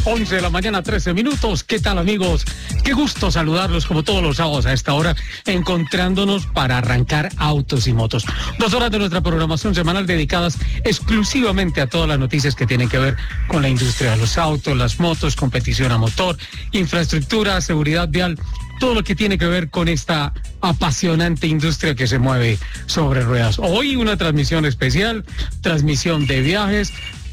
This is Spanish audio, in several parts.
11 de la mañana, 13 minutos. ¿Qué tal, amigos? Qué gusto saludarlos como todos los sábados a esta hora, encontrándonos para arrancar Autos y Motos. 2 horas de nuestra programación semanal dedicadas exclusivamente a todas las noticias que tienen que ver con la industria de los autos, las motos, competición a motor, infraestructura, seguridad vial, todo lo que tiene que ver con esta apasionante industria que se mueve sobre ruedas. Hoy una transmisión especial, transmisión de viajes,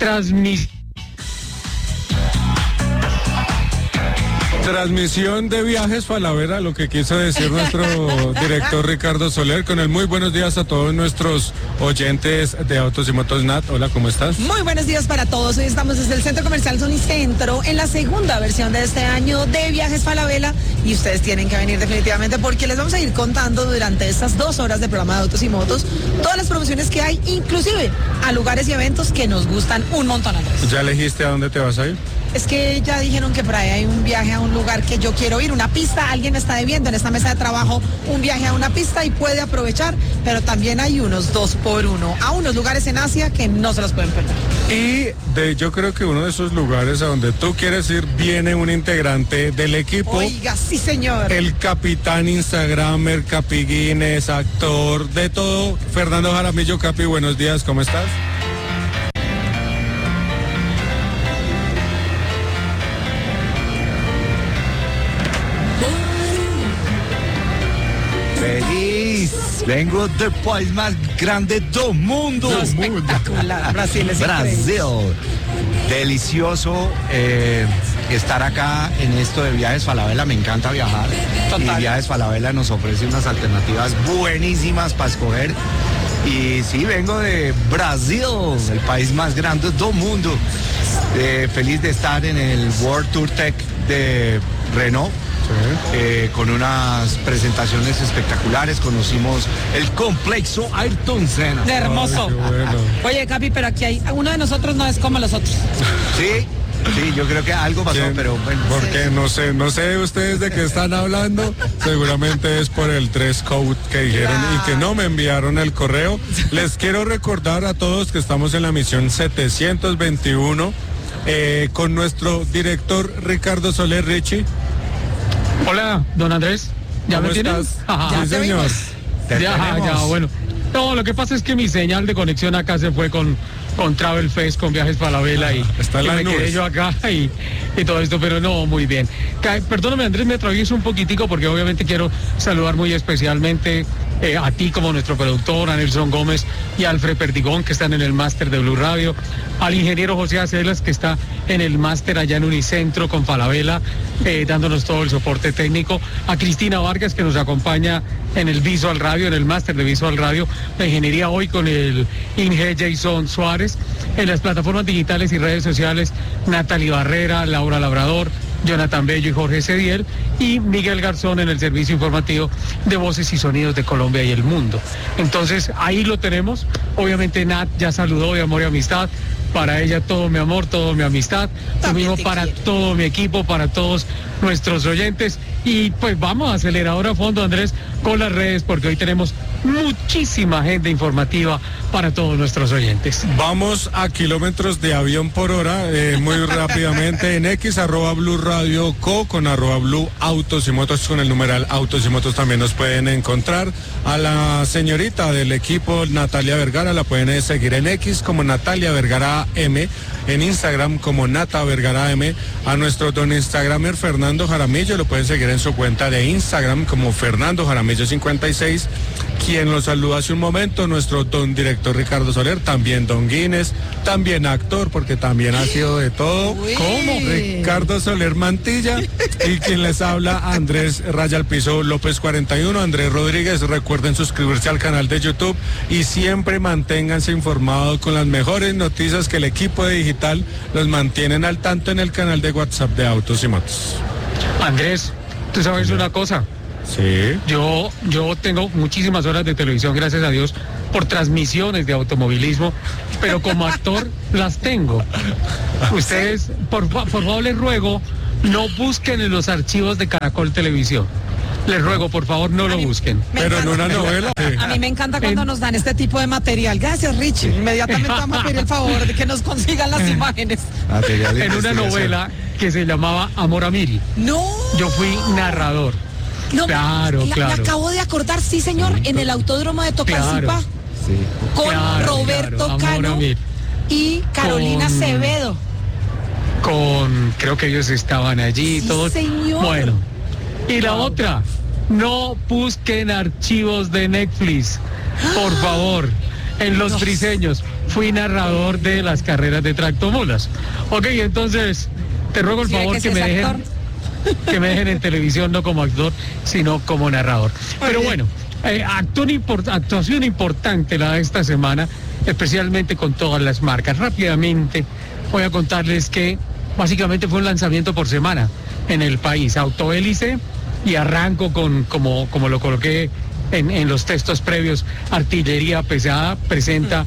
Transmisión de viajes Falabella, lo que quiso decir nuestro director Ricardo Soler, con el muy buenos días a todos nuestros oyentes de Autos y Motos. Nat, hola, ¿cómo estás? Muy buenos días para todos. Hoy estamos desde el Centro Comercial Unicentro en la segunda versión de este año de Viajes Falabella y ustedes tienen que venir definitivamente porque les vamos a ir contando durante estas 2 horas de programa de Autos y Motos todas las promociones que hay, inclusive a lugares y eventos que nos gustan un montón, Andrés. ¿Ya elegiste a dónde te vas a ir? Es que ya dijeron que por ahí hay un viaje a un lugar que yo quiero ir, una pista, alguien me está debiendo en esta mesa de trabajo un viaje a una pista y puede aprovechar, pero también hay unos 2x1 a unos lugares en Asia que no se los pueden perder. Y yo creo que uno de esos lugares a donde tú quieres ir viene un integrante del equipo. Oiga, sí señor. El capitán Instagramer, Capi Guinness, actor, de todo. Fernando Jaramillo. Capi, buenos días, ¿cómo estás? Vengo del país más grande del mundo. Espectacular. Brasil es Brasil. Delicioso estar acá en esto de Viajes Falabella. Me encanta viajar. Total. Y Viajes Falabella nos ofrece unas alternativas buenísimas para escoger. Y sí, vengo de Brasil, el país más grande del mundo. Feliz de estar en el World Tour Tech de Renault. Sí. Con unas presentaciones espectaculares, conocimos el complejo Ayrton Senna. Hermoso. Ay, bueno. Oye, Capi, pero aquí hay uno de nosotros no es como los otros. Sí, yo creo que algo pasó, pero bueno. Porque no sé ustedes de qué están hablando. Seguramente es por el dress code que dijeron y que no me enviaron el correo. Les quiero recordar a todos que estamos en la misión 721 con nuestro director Ricardo Soler. Richie. Hola, don Andrés. ¿Ya ¿Cómo me tienen? estás? Ajá. Sí, señor. Ya, bueno. No, lo que pasa es que mi señal de conexión acá se fue con Travel Fest, con Viajes Falabella y está en las me quedé nubes. yo acá y todo esto, pero no, muy bien. Perdóname, Andrés, me atravieso un poquitico porque obviamente quiero saludar muy especialmente a ti como nuestro productor, a Nelson Gómez y a Alfred Perdigón, que están en el máster de Blue Radio, al ingeniero José Acelas, que está en el máster allá en Unicentro con Falabella, dándonos todo el soporte técnico, a Cristina Vargas, que nos acompaña en el Visual Radio, en el máster de Visual Radio, la ingeniería hoy con el Inge Jason Suárez, en las plataformas digitales y redes sociales, Natalie Barrera, Laura Labrador, Jonathan Bello y Jorge Cediel, y Miguel Garzón en el servicio informativo de Voces y Sonidos de Colombia y el mundo. Entonces, ahí lo tenemos. Obviamente Nat ya saludó de amor y amistad. Para ella todo mi amor, todo mi amistad. Lo mismo para todo mi equipo, para todos nuestros oyentes. Y pues vamos a acelerar a fondo, Andrés, con las redes, porque hoy tenemos muchísima agenda informativa para todos nuestros oyentes. Vamos a kilómetros de avión por hora, muy rápidamente en X, @Blue Radio Co, con @Blue Autos y Motos, con el numeral Autos y Motos también nos pueden encontrar. A la señorita del equipo, Natalia Vergara, la pueden seguir en X como Natalia Vergara M, en Instagram como Nata Vergara M. A nuestro don Instagramer Fernando Jaramillo lo pueden seguir en su cuenta de Instagram como Fernando Jaramillo 56. Quien lo saludó hace un momento, nuestro don director Ricardo Soler, también don Guinness, también actor, porque también ha sido de todo. ¿Cómo? Ricardo Soler Mantilla. Y quien les habla, Andrés Raya al Piso López 41, Andrés Rodríguez. Recuerden suscribirse al canal de YouTube y siempre manténganse informados con las mejores noticias que el equipo de digital los mantienen al tanto en el canal de WhatsApp de Autos y Motos. Andrés, ¿tú sabes una cosa? Sí. Yo tengo muchísimas horas de televisión, gracias a Dios, por transmisiones de automovilismo, pero como actor las tengo. Ustedes, por favor, les ruego, no busquen en los archivos de Caracol Televisión. Les ruego, por favor, no lo busquen. Pero en una novela. A mí me encanta cuando nos dan este tipo de material. Gracias, Richie. Inmediatamente vamos a pedir el favor de que nos consigan las imágenes. En una novela que se llamaba Amor a Mil. No. Yo fui narrador. No, Claro, me claro. acabo de acordar, sí, señor, en el autódromo de Tocancipá. Claro. Sí. Con Claro, Roberto Amor Cano a Mil. y Carolina Con- Acevedo. Creo que ellos estaban allí y Sí, todo. señor. Bueno, y la otra, no busquen archivos de Netflix, por favor. En Los Briseños fui narrador de las carreras de tractomulas. Ok, entonces te ruego el ¿Sí ve favor que que sí me es dejen, actor? que me dejen en televisión, no como actor, sino como narrador. Pero bien. bueno, actuación importante la de esta semana, especialmente con todas las marcas. Rápidamente voy a contarles que básicamente fue un lanzamiento por semana en el país. Autohélice, y arranco con, como lo coloqué en los textos previos, artillería pesada, presenta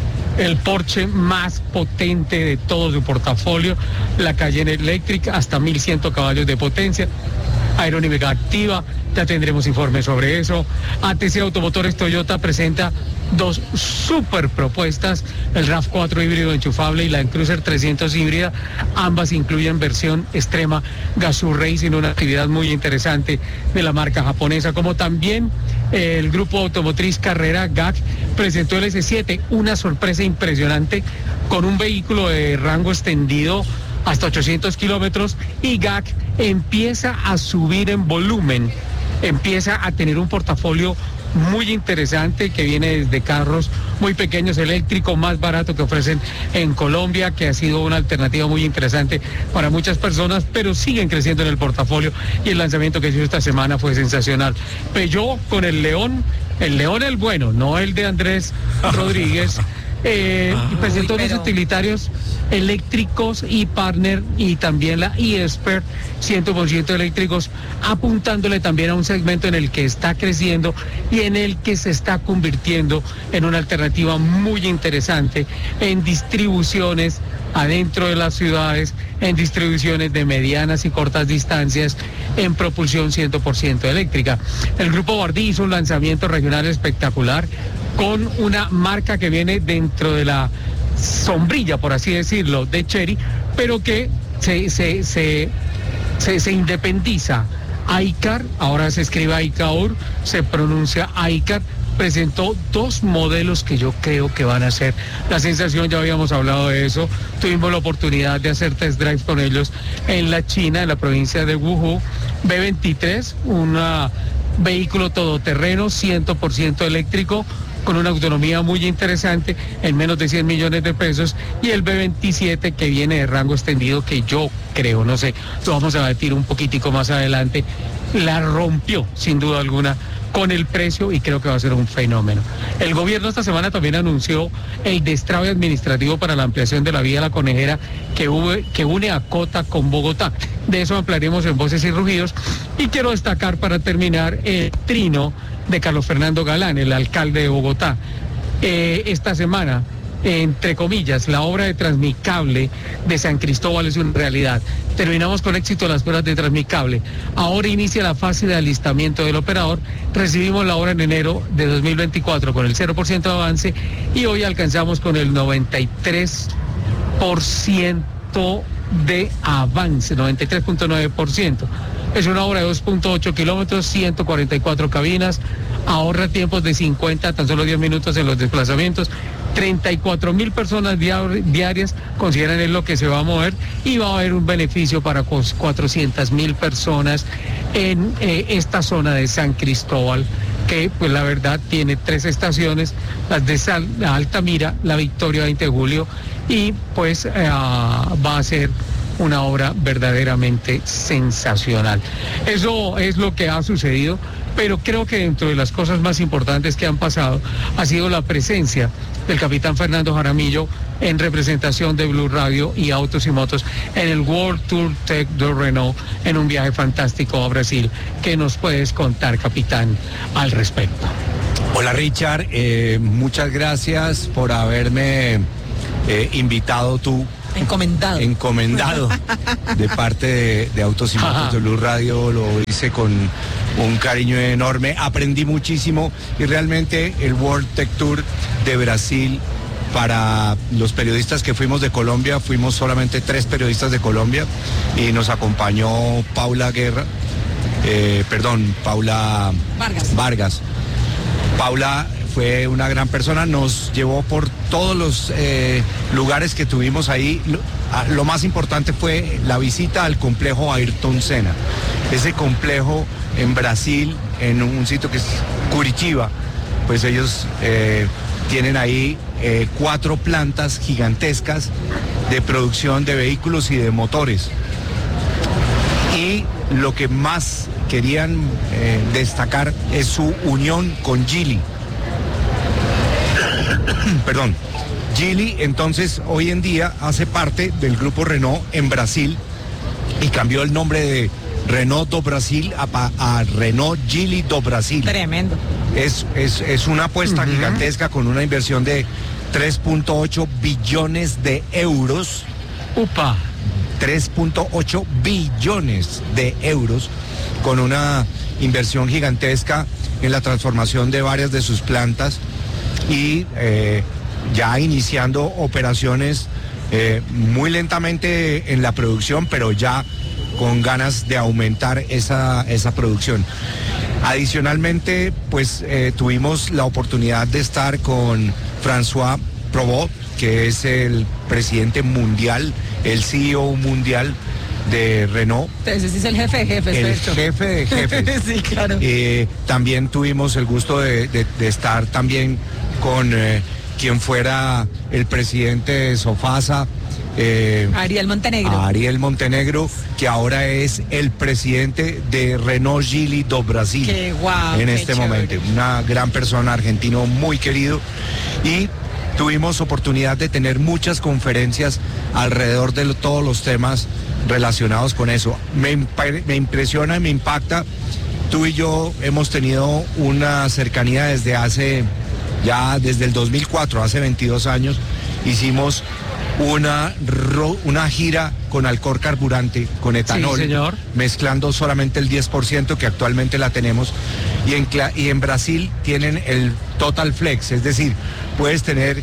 el Porsche más potente de todo su portafolio, la Cayenne Electric, hasta 1100 caballos de potencia, aerodinámica activa, ya tendremos informes sobre eso. ATC Automotores Toyota presenta dos super propuestas, el RAV4 híbrido enchufable y la Cruiser 300 híbrida, ambas incluyen versión extrema Gazoo Racing, una actividad muy interesante de la marca japonesa, como también el grupo automotriz Carrera GAC presentó el S7, una sorpresa impresionante con un vehículo de rango extendido hasta 800 kilómetros, y GAC empieza a subir en volumen, empieza a tener un portafolio muy interesante que viene desde carros muy pequeños, eléctricos, más barato que ofrecen en Colombia, que ha sido una alternativa muy interesante para muchas personas, pero siguen creciendo en el portafolio, y el lanzamiento que hizo esta semana fue sensacional. Peugeot con el León el bueno, no el de Andrés Rodríguez, presentó Uy, unos pero- utilitarios eléctricos y partner, y también la eSpert 100% eléctricos, apuntándole también a un segmento en el que está creciendo y en el que se está convirtiendo en una alternativa muy interesante en distribuciones adentro de las ciudades, en distribuciones de medianas y cortas distancias, en propulsión 100% eléctrica. El grupo Bardí hizo un lanzamiento regional espectacular con una marca que viene dentro de la sombrilla, por así decirlo, de Chery, pero que se independiza. Icar, ahora se escribe Icaur, se pronuncia Icar, presentó dos modelos que yo creo que van a ser la sensación. Ya habíamos hablado de eso, tuvimos la oportunidad de hacer test drive con ellos en la China, en la provincia de Wuhu. B23, un vehículo todoterreno 100% eléctrico, con una autonomía muy interesante, en menos de 100 millones de pesos, y el B27 que viene de rango extendido, que yo creo, no sé, lo vamos a debatir un poquitico más adelante, la rompió sin duda alguna con el precio, y creo que va a ser un fenómeno. El gobierno esta semana también anunció el destrave administrativo para la ampliación de la vía La Conejera que une a Cota con Bogotá. De eso ampliaremos en Voces y Rugidos, y quiero destacar para terminar el trino de Carlos Fernando Galán, el alcalde de Bogotá. Esta semana, entre comillas, la obra de Transmicable de San Cristóbal es una realidad. Terminamos con éxito las pruebas de Transmicable. Ahora inicia la fase de alistamiento del operador. Recibimos la obra en enero de 2024 con el 0% de avance, y hoy alcanzamos con el 93% de avance, 93.9%. Es una obra de 2.8 kilómetros, 144 cabinas, ahorra tiempos de 50, tan solo 10 minutos en los desplazamientos. 34.000 personas diarias consideran es lo que se va a mover, y va a haber un beneficio para 400.000 personas en esta zona de San Cristóbal, que pues la verdad tiene 3 estaciones, las de la Altamira, la Victoria 20 de Julio, y pues va a ser una obra verdaderamente sensacional. Eso es lo que ha sucedido, pero creo que dentro de las cosas más importantes que han pasado ha sido la presencia del capitán Fernando Jaramillo en representación de Blue Radio y Autos y Motos en el World Tour Tech de Renault, en un viaje fantástico a Brasil. ¿Qué nos puedes contar, capitán, al respecto? Hola Richard, muchas gracias por haberme invitado tú encomendado de parte de Autos y Motos de Blue Radio. Lo hice con un cariño enorme, aprendí muchísimo y realmente el World Tech Tour de Brasil, para los periodistas que fuimos de Colombia, fuimos solamente 3 periodistas de Colombia y nos acompañó Paula Vargas. Paula fue una gran persona, nos llevó por todos los lugares que tuvimos ahí. Lo más importante fue la visita al complejo Ayrton Senna. Ese complejo en Brasil, en un sitio que es Curitiba, pues ellos tienen ahí 4 plantas gigantescas de producción de vehículos y de motores. Y lo que más querían destacar es su unión con Geely. Perdón. Geely, entonces, hoy en día hace parte del grupo Renault en Brasil y cambió el nombre de Renault do Brasil a Renault Geely do Brasil. Tremendo. Es una apuesta gigantesca con una inversión de 3.8 billones de euros. ¡Upa! 3.8 billones de euros, con una inversión gigantesca en la transformación de varias de sus plantas y ya iniciando operaciones muy lentamente en la producción, pero ya con ganas de aumentar esa producción. Adicionalmente, pues tuvimos la oportunidad de estar con François Provost, que es el presidente mundial, el CEO mundial de Renault. Ese sí es el jefe de jefes. El jefe de jefes. Sí, claro. También tuvimos el gusto de estar también con quien fuera el presidente de Sofasa, Ariel Montenegro, que ahora es el presidente de Renault Geely do Brasil. Qué guau, en qué este chévere. momento. Una gran persona, argentino muy querido. Y tuvimos oportunidad de tener muchas conferencias alrededor de todos los temas relacionados con eso. Me impresiona y me impacta. Tú y yo hemos tenido una cercanía desde el 2004, hace 22 años, hicimos una gira con alcohol carburante, con etanol, Sí, señor. mezclando solamente el 10% que actualmente la tenemos, y en Brasil tienen el Total Flex, es decir, puedes tener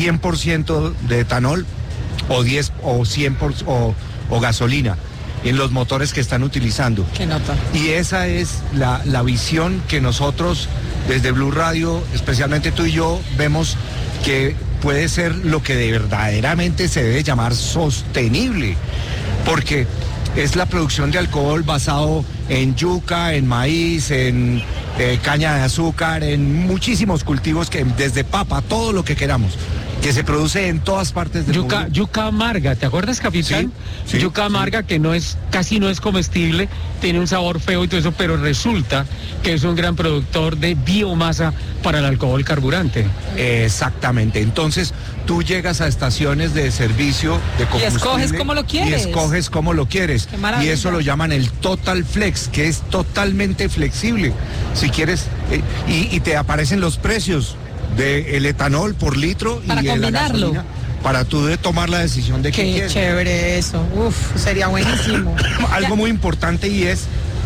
100% de etanol o 10 o 100% o gasolina en los motores que están utilizando. Qué nota. Y esa es la visión que nosotros desde Blue Radio, especialmente tú y yo, vemos que puede ser lo que de verdaderamente se debe llamar sostenible, porque es la producción de alcohol basado en yuca, en maíz, en caña de azúcar, en muchísimos cultivos, que desde papa, todo lo que queramos, que se produce en todas partes del mundo. Yuca amarga, ¿te acuerdas, capitán? Sí, yuca amarga que casi no es comestible, tiene un sabor feo y todo eso, pero resulta que es un gran productor de biomasa para el alcohol carburante. Exactamente. Entonces, tú llegas a estaciones de servicio de combustible. Y escoges cómo lo quieres. Y escoges cómo lo quieres. Qué maravilla. Y eso lo llaman el Total Flex, que es totalmente flexible. Si quieres, y te aparecen los precios del etanol por litro Para y de la combinarlo. gasolina, para tú tomar la decisión de qué Qué quieres. chévere eso. Uf, sería buenísimo. Algo muy importante, y es,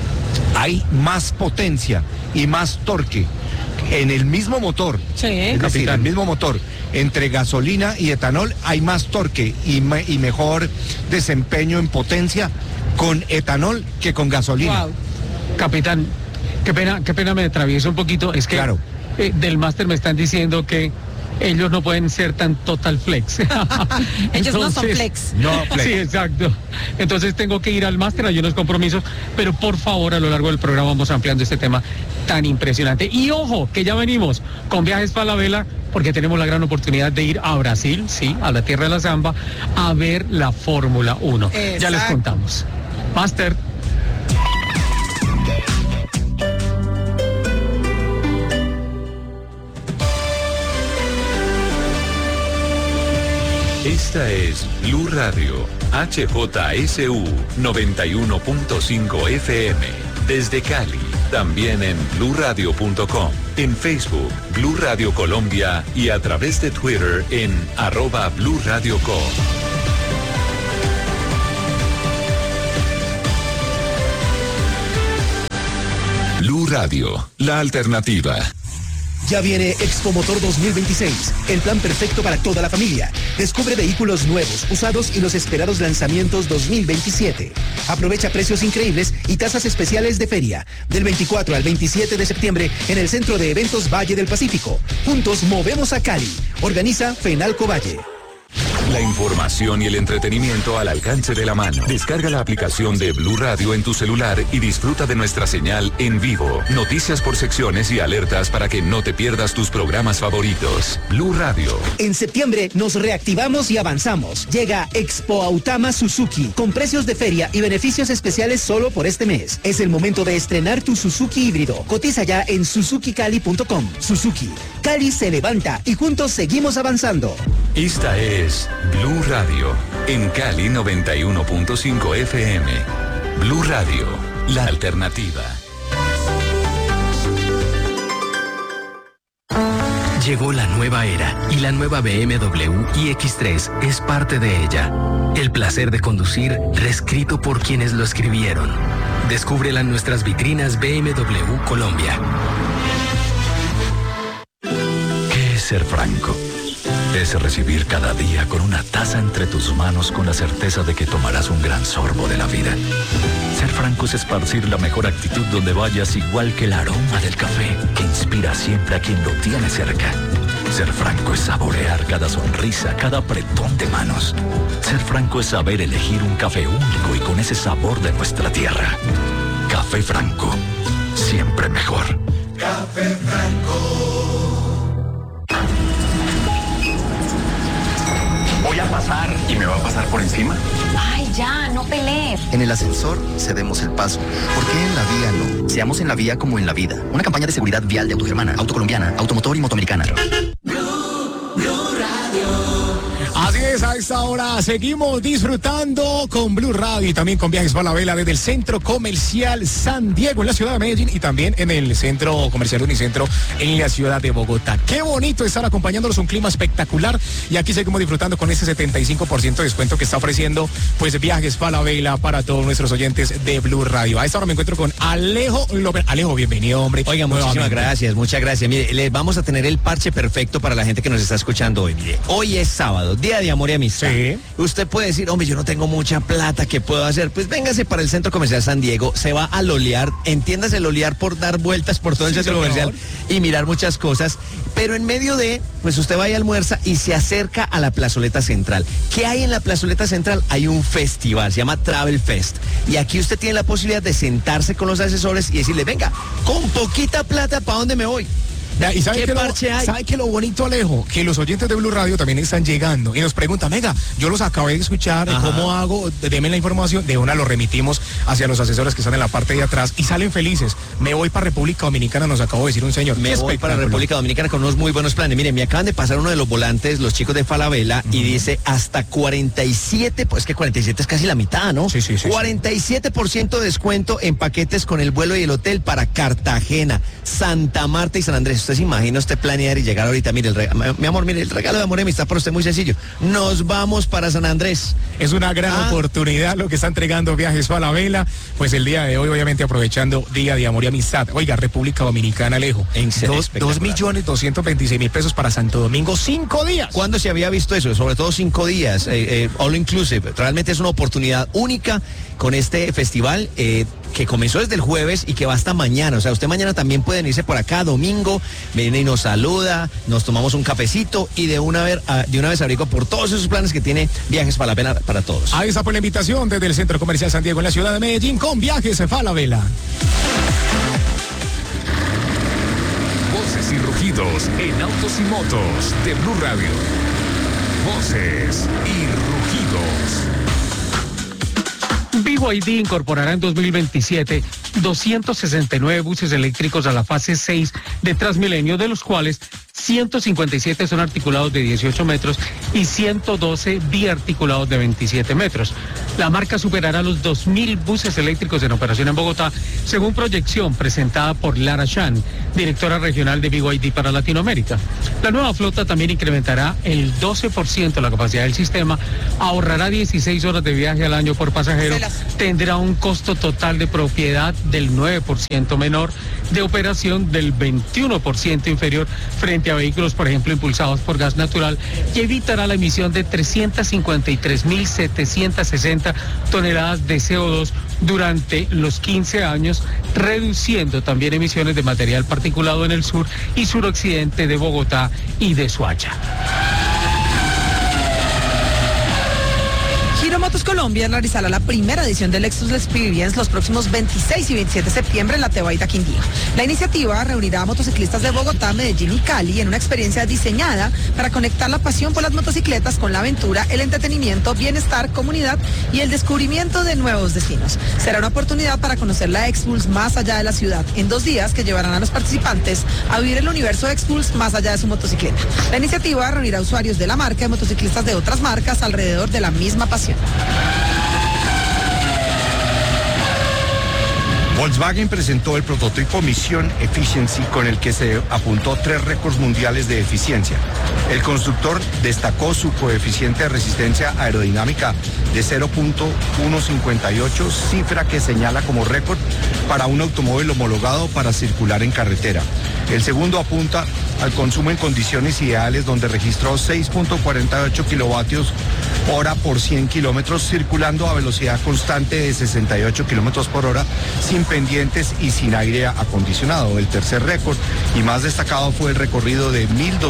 hay más potencia y más torque en el mismo motor. Sí. Es decir, Capitán. el mismo motor. Entre gasolina y etanol hay más torque y mejor desempeño en potencia con etanol que con gasolina. Wow. Capitán, qué pena me atravieso un poquito, es que Claro. Del máster me están diciendo que ellos no pueden ser tan total flex. Ellos no son flex. No, flex. Sí, exacto. Entonces tengo que ir al máster, hay unos compromisos, pero por favor a lo largo del programa vamos ampliando este tema tan impresionante. Y ojo, que ya venimos con Viajes Falabella, porque tenemos la gran oportunidad de ir a Brasil, sí, a la tierra de la samba, a ver la Fórmula 1. Ya les Exacto. contamos. Máster. Esta es Blue Radio, HJSU 91.5 FM, desde Cali, también en bluradio.com, en Facebook, Blue Radio Colombia y a través de Twitter en @BlueRadioCo. Radio, la alternativa. Ya viene Expo Motor 2026, el plan perfecto para toda la familia. Descubre vehículos nuevos, usados y los esperados lanzamientos 2027. Aprovecha precios increíbles y tasas especiales de feria. Del 24 al 27 de septiembre en el Centro de Eventos Valle del Pacífico. Juntos movemos a Cali. Organiza Fenalco Valle. La información y el entretenimiento al alcance de la mano. Descarga la aplicación de Blue Radio en tu celular y disfruta de nuestra señal en vivo. Noticias por secciones y alertas para que no te pierdas tus programas favoritos. Blue Radio. En septiembre nos reactivamos y avanzamos. Llega Expo Autama Suzuki con precios de feria y beneficios especiales solo por este mes. Es el momento de estrenar tu Suzuki híbrido. Cotiza ya en suzukicali.com. Suzuki. Cali se levanta y juntos seguimos avanzando. Esta es Blue Radio, en Cali 91.5 FM. Blue Radio, la alternativa. Llegó la nueva era y la nueva BMW iX3 es parte de ella. El placer de conducir reescrito por quienes lo escribieron. Descúbrela en nuestras vitrinas BMW Colombia. ¿Qué es ser franco? Es recibir cada día con una taza entre tus manos con la certeza de que tomarás un gran sorbo de la vida. Ser franco es esparcir la mejor actitud donde vayas, igual que el aroma del café que inspira siempre a quien lo tiene cerca. Ser franco es saborear cada sonrisa, cada apretón de manos. Ser franco es saber elegir un café único y con ese sabor de nuestra tierra. Café Franco, siempre mejor. Café Franco. Voy a pasar y me va a pasar por encima. Ay, ya, no pelees. En el ascensor cedemos el paso. ¿Por qué en la vía no? Seamos en la vía como en la vida. Una campaña de seguridad vial de Autogermana, Autocolombiana, Automotor y Motoamericana. Así es, a esta hora seguimos disfrutando con Blue Radio y también con Viajes Falabella desde el Centro Comercial San Diego en la ciudad de Medellín y también en el Centro Comercial Unicentro en la ciudad de Bogotá. Qué bonito estar acompañándonos, un clima espectacular y aquí seguimos disfrutando con ese 75% de descuento que está ofreciendo pues Viajes Falabella para todos nuestros oyentes de Blue Radio. A esta hora me encuentro con Alejo López. Alejo, bienvenido, hombre. Oiga, muchísimas gracias, muchas gracias. Mire, les vamos a tener el parche perfecto para la gente que nos está escuchando hoy. Mire, hoy es sábado, Día de Amor y Amistad. Sí. Usted puede decir, hombre, yo no tengo mucha plata, ¿qué puedo hacer? Pues véngase para el Centro Comercial San Diego, se va a lolear, entiéndase lolear por dar vueltas por todo el centro comercial y mirar muchas cosas, pero en medio de, pues usted va y almuerza y se acerca a la plazoleta central. ¿Qué hay en la plazoleta central? Hay un festival, se llama Travel Fest, y aquí usted tiene la posibilidad de sentarse con los asesores y decirle, venga, con poquita plata, ¿para dónde me voy? ¿Y sabe qué parche hay? ¿Sabe qué lo bonito, Alejo? Que los oyentes de Blue Radio también están llegando y nos preguntan, venga, yo los acabé de escuchar, ¿cómo hago? Deme la información, de una lo remitimos hacia los asesores que están en la parte de atrás y salen felices. Me voy para República Dominicana, nos acabó de decir un señor. Me voy para República Dominicana con unos muy buenos planes. Miren, me acaban de pasar uno de los volantes, los chicos de Falabella, y dice hasta 47, pues que 47 es casi la mitad, ¿no? Sí. 47% de descuento en paquetes con el vuelo y el hotel para Cartagena, Santa Marta y San Andrés. Usted se imagina planear y llegar ahorita, mire, mi amor, mire, el regalo de amor y amistad para usted muy sencillo. Nos vamos para San Andrés. Es una gran oportunidad lo que está entregando Viajes Falabella, pues el día de hoy, obviamente aprovechando Día de Amor y Amistad. Oiga, República Dominicana, Alejo. 2.226.000 pesos para Santo Domingo, 5 días. ¿Cuándo se había visto eso? Sobre todo 5 días, all inclusive. Realmente es una oportunidad única con este festival que comenzó desde el jueves y que va hasta mañana. O sea, usted mañana también puede irse por acá, domingo, viene y nos saluda, nos tomamos un cafecito y de una vez abrigo por todos esos planes que tiene Viajes Falabella para todos. Ahí está por la invitación desde el Centro Comercial San Diego en la ciudad de Medellín con Viajes Falabella. Voces y rugidos en autos y motos de Blue Radio. Voces y rugidos. BYD incorporará en 2027 269 buses eléctricos a la fase 6 de Transmilenio, de los cuales 157 son articulados de 18 metros y 112 biarticulados de 27 metros. La marca superará los 2.000 buses eléctricos en operación en Bogotá, según proyección presentada por Lara Shan, directora regional de BYD para Latinoamérica. La nueva flota también incrementará el 12% la capacidad del sistema, ahorrará 16 horas de viaje al año por pasajero, tendrá un costo total de propiedad del 9% menor, de operación del 21% inferior frente a vehículos, por ejemplo, impulsados por gas natural, y evitará la emisión de 353.760 toneladas de CO2 durante los 15 años, reduciendo también emisiones de material particulado en el sur y suroccidente de Bogotá y de Soacha. Giro Motos Colombia realizará la primera edición del Lexus Experience los próximos 26 y 27 de septiembre en la Tebaida, Quindío. La iniciativa reunirá a motociclistas de Bogotá, Medellín y Cali en una experiencia diseñada para conectar la pasión por las motocicletas con la aventura, el entretenimiento, bienestar, comunidad y el descubrimiento de nuevos destinos. Será una oportunidad para conocer la Expulse más allá de la ciudad, en 2 días que llevarán a los participantes a vivir el universo Expulse más allá de su motocicleta. La iniciativa reunirá usuarios de la marca y motociclistas de otras marcas alrededor de la misma pasión. Volkswagen presentó el prototipo Mission Efficiency, con el que se apuntó 3 récords mundiales de eficiencia. El constructor destacó su coeficiente de resistencia aerodinámica de 0.158, cifra que señala como récord para un automóvil homologado para circular en carretera. El segundo apunta al consumo en condiciones ideales, donde registró 6.48 kilovatios hora por 100 kilómetros, circulando a velocidad constante de 68 kilómetros por hora, sin pendientes y sin aire acondicionado. El tercer récord y más destacado fue el recorrido de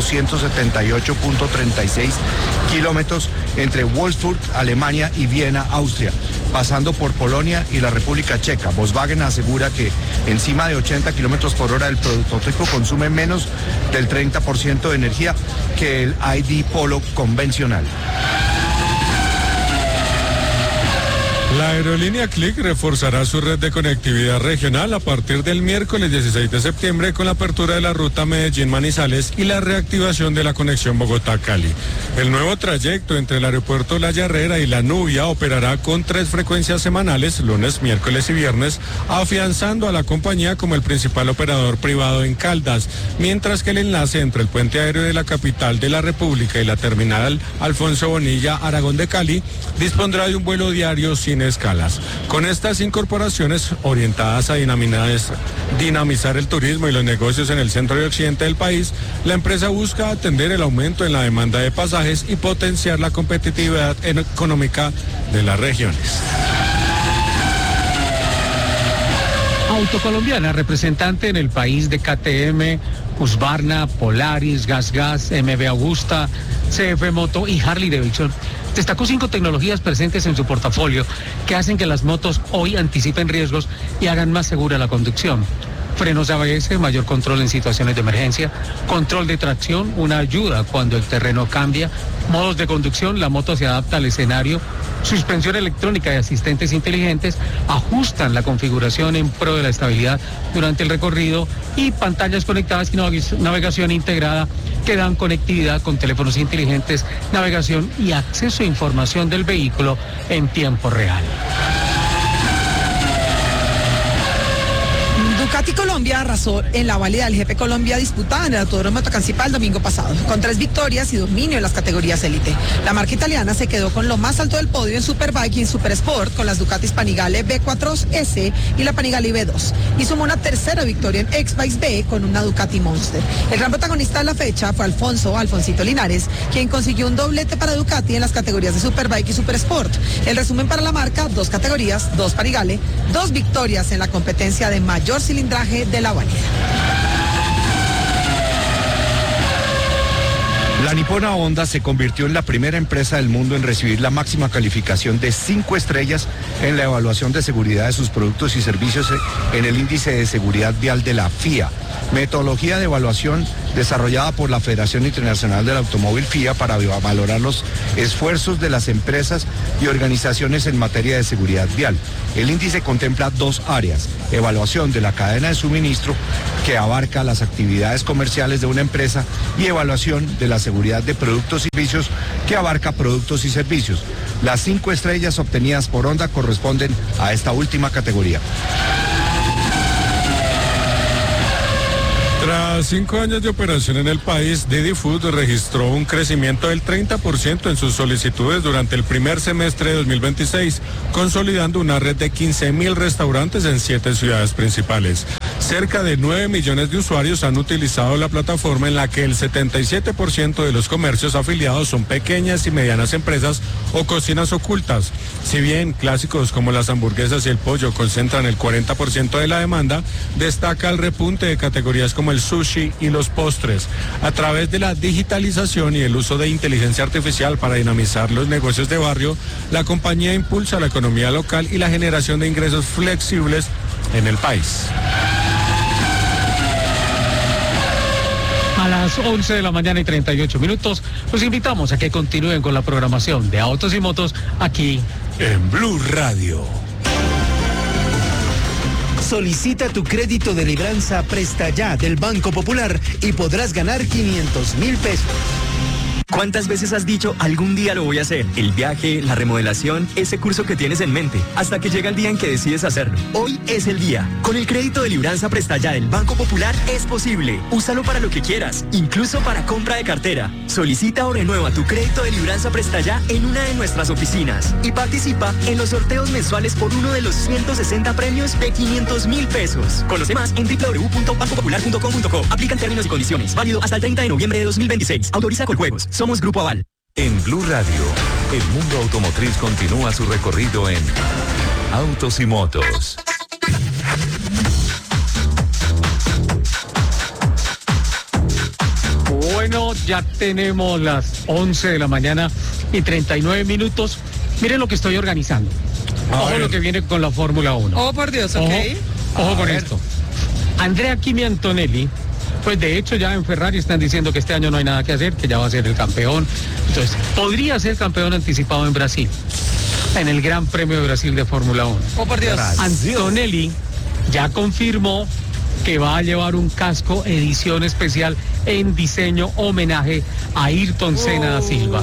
1.278.36 kilómetros entre Wolfsburg, Alemania, y Viena, Austria, pasando por Polonia y la República Checa. Volkswagen asegura que encima de 80 kilómetros por hora el prototipo consume menos del 30% de energía que el ID Polo convencional. La aerolínea Click reforzará su red de conectividad regional a partir del miércoles 16 de septiembre con la apertura de la ruta Medellín-Manizales y la reactivación de la conexión Bogotá-Cali. El nuevo trayecto entre el aeropuerto La Yarrera y La Nubia operará con 3 frecuencias semanales, lunes, miércoles y viernes, afianzando a la compañía como el principal operador privado en Caldas, mientras que el enlace entre el puente aéreo de la capital de la República y la terminal Alfonso Bonilla, Aragón de Cali, dispondrá de un vuelo diario sin escalas. Con estas incorporaciones orientadas a dinamizar el turismo y los negocios en el centro y occidente del país, la empresa busca atender el aumento en la demanda de pasajes y potenciar la competitividad económica de las regiones. Autocolombiana, representante en el país de KTM, Husqvarna, Polaris, Gas, MB Agusta, CF Moto y Harley Davidson, destacó 5 tecnologías presentes en su portafolio que hacen que las motos hoy anticipen riesgos y hagan más segura la conducción. Frenos ABS, mayor control en situaciones de emergencia, control de tracción, una ayuda cuando el terreno cambia, modos de conducción, la moto se adapta al escenario, suspensión electrónica y asistentes inteligentes ajustan la configuración en pro de la estabilidad durante el recorrido, y pantallas conectadas y navegación integrada que dan conectividad con teléfonos inteligentes, navegación y acceso a información del vehículo en tiempo real. Ducati Colombia arrasó en la válida del GP Colombia disputada en el Autódromo Tocancipá el domingo pasado, con 3 victorias y dominio en las categorías élite. La marca italiana se quedó con lo más alto del podio en Superbike y en Super Sport con las Ducatis Panigale B4S y la Panigale B2, y sumó una tercera victoria en X-Bikes B con una Ducati Monster. El gran protagonista de la fecha fue Alfonsito Linares, quien consiguió un doblete para Ducati en las categorías de Superbike y Super Sport. El resumen para la marca: 2 categorías, 2 Panigale, 2 victorias en la competencia de mayor cilindraje de la válida. La nipona Honda se convirtió en la primera empresa del mundo en recibir la máxima calificación de 5 estrellas en la evaluación de seguridad de sus productos y servicios en el índice de seguridad vial de la FIA, metodología de evaluación desarrollada por la Federación Internacional del Automóvil FIA para valorar los esfuerzos de las empresas y organizaciones en materia de seguridad vial. El índice contempla 2 áreas: evaluación de la cadena de suministro, que abarca las actividades comerciales de una empresa, y evaluación de la seguridad de productos y servicios, que abarca productos y servicios. Las 5 estrellas obtenidas por Honda corresponden a esta última categoría. Tras 5 años de operación en el país, Didi Food registró un crecimiento del 30% en sus solicitudes durante el primer semestre de 2026, consolidando una red de 15.000 restaurantes en 7 ciudades principales. Cerca de 9 millones de usuarios han utilizado la plataforma, en la que el 77% de los comercios afiliados son pequeñas y medianas empresas o cocinas ocultas. Si bien clásicos como las hamburguesas y el pollo concentran el 40% de la demanda, destaca el repunte de categorías como el sushi y los postres. A través de la digitalización y el uso de inteligencia artificial para dinamizar los negocios de barrio, la compañía impulsa la economía local y la generación de ingresos flexibles en el país. A las 11 de la mañana y 38 minutos, los invitamos a que continúen con la programación de Autos y Motos aquí en Blue Radio. Solicita tu crédito de libranza Presta Ya del Banco Popular y podrás ganar 500.000 pesos. ¿Cuántas veces has dicho algún día lo voy a hacer? El viaje, la remodelación, ese curso que tienes en mente, hasta que llega el día en que decides hacerlo. Hoy es el día. Con el crédito de libranza Presta Ya del Banco Popular es posible. Úsalo para lo que quieras, incluso para compra de cartera. Solicita o renueva tu crédito de libranza Presta Ya en una de nuestras oficinas y participa en los sorteos mensuales por uno de los 160 premios de 500.000 pesos. Conoce más en www.bancopopular.com.co. Aplican términos y condiciones. Válido hasta el 30 de noviembre de 2026. Autoriza Coljuegos. Somos Grupo Aval. En Blue Radio, el mundo automotriz continúa su recorrido en Autos y Motos. Bueno, ya tenemos las 11 de la mañana y 39 minutos. Miren lo que estoy organizando. Ojo lo que viene con la Fórmula 1. Oh, por Dios, ok. Ojo con esto. Andrea Kimi Antonelli, pues de hecho ya en Ferrari están diciendo que este año no hay nada que hacer, que ya va a ser el campeón. Entonces, podría ser campeón anticipado en Brasil, en el Gran Premio de Brasil de Fórmula 1. Oh, por Dios. Antonelli ya confirmó que va a llevar un casco edición especial en diseño homenaje a Ayrton Senna da Silva.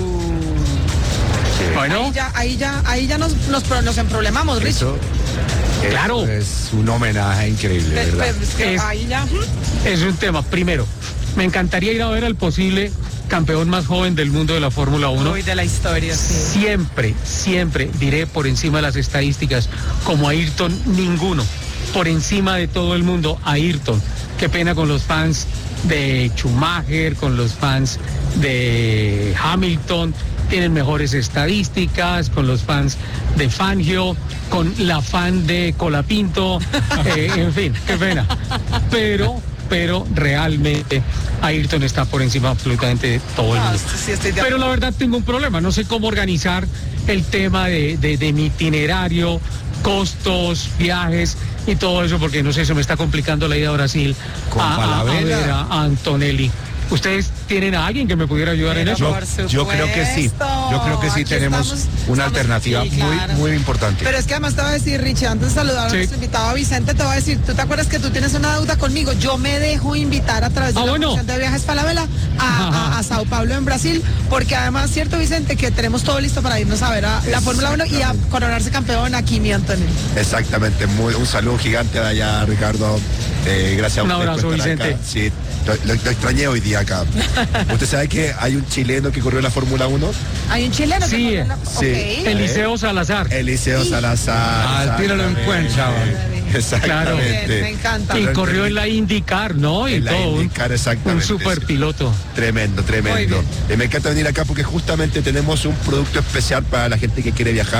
Bueno, ahí ya nos emproblemamos, Rich. Claro. Es un homenaje increíble, ¿verdad? Ahí ya. Es un tema. Primero, me encantaría ir a ver al posible campeón más joven del mundo de la Fórmula 1. Uy, de la historia, sí. Siempre diré por encima de las estadísticas, como Ayrton, ninguno. Por encima de todo el mundo, Ayrton. Qué pena con los fans de Schumacher, con los fans de Hamilton. Tienen mejores estadísticas, con los fans de Fangio, con la fan de Colapinto, en fin, qué pena. Pero realmente Ayrton está por encima absolutamente de todo el mundo. Sí, pero la verdad tengo un problema, no sé cómo organizar el tema de mi itinerario, costos, viajes y todo eso, porque no sé, se me está complicando la ida a Brasil a ver a Antonelli. ¿Ustedes tienen a alguien que me pudiera ayudar en eso? Yo creo que sí. Yo creo que sí tenemos una alternativa muy importante. Pero es que además te voy a decir, Richie, antes de saludar a nuestro invitado Vicente, te voy a decir, ¿tú te acuerdas que tú tienes una deuda conmigo? Yo me dejo invitar a través de la Comisión de Viajes Falabella a Sao Paulo en Brasil, porque además, cierto, Vicente, que tenemos todo listo para irnos a ver a la Fórmula 1 y a coronarse campeón a Kimi Antonelli. Exactamente, un saludo gigante de allá, Ricardo. Gracias a usted. Un abrazo, Vicente. Sí, lo extrañé hoy día acá. ¿Usted sabe que hay un chileno que corrió en la Fórmula 1? ¿Hay un chileno que corrió en la Sí. Okay. Eliseo Salazar. Eliseo Salazar. Al tiro lo encuentra. Exactamente. Bien, me encanta. Y corrió en la IndyCar, ¿no? Y todo. Un super piloto. Tremendo. Me encanta venir acá porque justamente tenemos un producto especial para la gente que quiere viajar.